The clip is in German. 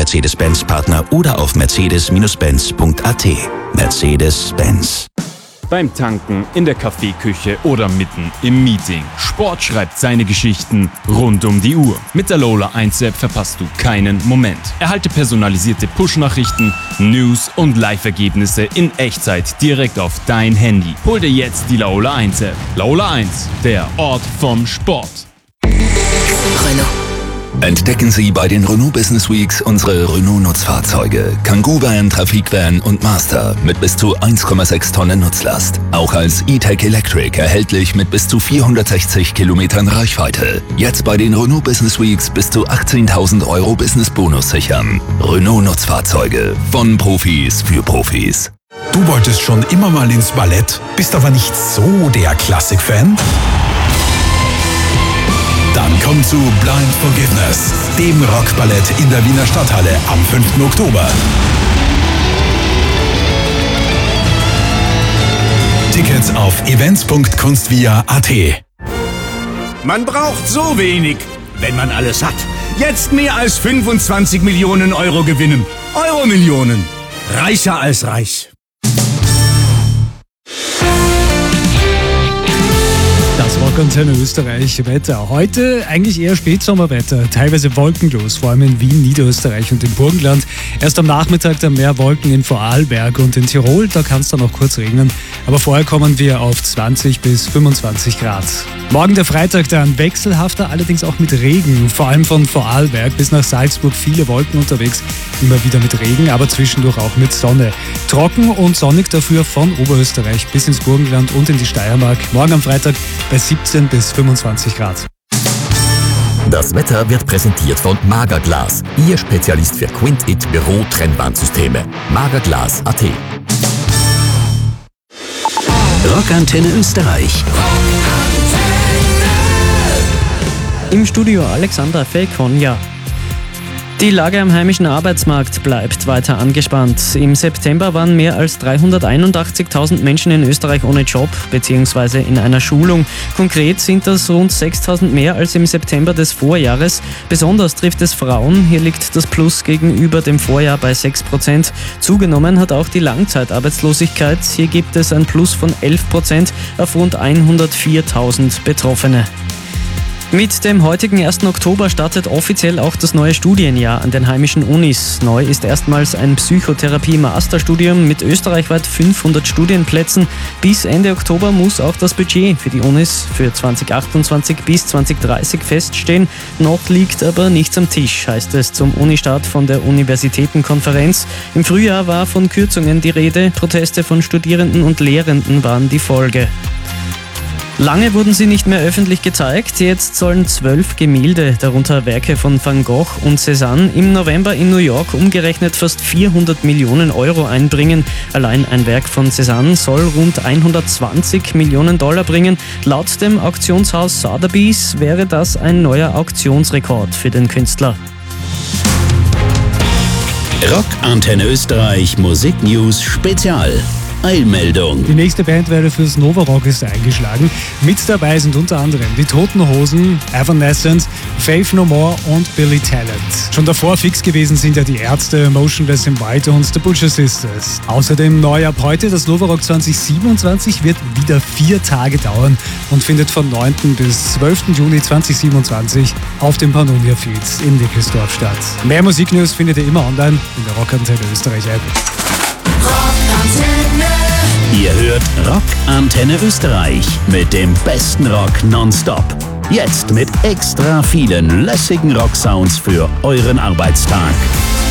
Mercedes-Benz-Partner oder auf mercedes-benz.at. Mercedes-Benz. Beim Tanken, in der Kaffeeküche oder mitten im Meeting. Sport schreibt seine Geschichten rund um die Uhr. Mit der Lola 1-App verpasst du keinen Moment. Erhalte personalisierte Push-Nachrichten, News und Live-Ergebnisse in Echtzeit direkt auf dein Handy. Hol dir jetzt die Lola 1-App. Lola 1, der Ort vom Sport. Renault. Entdecken Sie bei den Renault Business Weeks unsere Renault-Nutzfahrzeuge. Kangoo Van, Trafikvan und Master mit bis zu 1,6 Tonnen Nutzlast. Auch als E-Tech Electric erhältlich mit bis zu 460 Kilometern Reichweite. Jetzt bei den Renault Business Weeks bis zu 18.000 € Business-Bonus sichern. Renault-Nutzfahrzeuge von Profis für Profis. Du wolltest schon immer mal ins Ballett, bist aber nicht so der Klassik-Fan? Dann komm zu Blind Forgiveness, dem Rockballett in der Wiener Stadthalle am 5. Oktober. Tickets auf events.kunstvia.at. Man braucht so wenig, wenn man alles hat. Jetzt mehr als 25 Millionen € gewinnen. Euro-Millionen. Reicher als reich. Das Rockantenne Österreich Wetter. Heute eigentlich eher Spätsommerwetter, teilweise wolkenlos, vor allem in Wien, Niederösterreich und im Burgenland. Erst am Nachmittag dann mehr Wolken in Vorarlberg und in Tirol, da kann es dann auch kurz regnen. Aber vorher kommen wir auf 20 bis 25 Grad. Morgen der Freitag dann wechselhafter, allerdings auch mit Regen. Vor allem von Vorarlberg bis nach Salzburg viele Wolken unterwegs, immer wieder mit Regen, aber zwischendurch auch mit Sonne. Trocken und sonnig dafür von Oberösterreich bis ins Burgenland und in die Steiermark. Morgen am Freitag bei 17 bis 25 Grad. Das Wetter wird präsentiert von Magerglas, Ihr Spezialist für Quint-It Büro-Trennwandsysteme. Magerglas.at. Rockantenne Österreich. Im Studio Alexandra Felkonja. Die Lage am heimischen Arbeitsmarkt bleibt weiter angespannt. Im September waren mehr als 381.000 Menschen in Österreich ohne Job bzw. in einer Schulung. Konkret sind das rund 6.000 mehr als im September des Vorjahres. Besonders trifft es Frauen. Hier liegt das Plus gegenüber dem Vorjahr bei 6%. Zugenommen hat auch die Langzeitarbeitslosigkeit. Hier gibt es ein Plus von 11% auf rund 104.000 Betroffene. Mit dem heutigen 1. Oktober startet offiziell auch das neue Studienjahr an den heimischen Unis. Neu ist erstmals ein Psychotherapie-Masterstudium mit österreichweit 500 Studienplätzen. Bis Ende Oktober muss auch das Budget für die Unis für 2028 bis 2030 feststehen. Noch liegt aber nichts am Tisch, heißt es zum Unistart von der Universitätenkonferenz. Im Frühjahr war von Kürzungen die Rede. Proteste von Studierenden und Lehrenden waren die Folge. Lange wurden sie nicht mehr öffentlich gezeigt. Jetzt sollen 12 Gemälde, darunter Werke von Van Gogh und Cézanne, im November in New York umgerechnet fast 400 Millionen € einbringen. Allein ein Werk von Cézanne soll rund 120 Millionen $ bringen. Laut dem Auktionshaus Sotheby's wäre das ein neuer Auktionsrekord für den Künstler. Rockantenne Österreich Musik News Spezial. Eilmeldung. Die nächste Band wäre fürs Nova Rock ist eingeschlagen. Mit dabei sind unter anderem die Toten Hosen, Evanescence, Faith No More und Billy Talent. Schon davor fix gewesen sind ja die Ärzte, Motionless in White und The Butcher Sisters. Außerdem neu ab heute, das Nova Rock 2027 wird wieder 4 Tage dauern und findet von 9. bis 12. Juni 2027 auf dem Pannonia Fields in Nickelsdorf statt. Mehr Musiknews findet ihr immer online in der Rockantenne Österreich App. Ihr hört Rockantenne Österreich mit dem besten Rock nonstop. Jetzt mit extra vielen lässigen Rocksounds für euren Arbeitstag.